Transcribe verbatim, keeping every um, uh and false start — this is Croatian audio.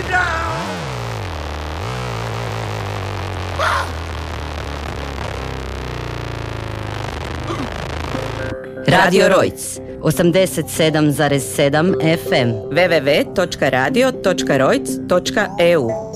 down! Radio Rojc, osamdeset sedam zarez sedam F M, w w w točka radio točka rojc točka e u.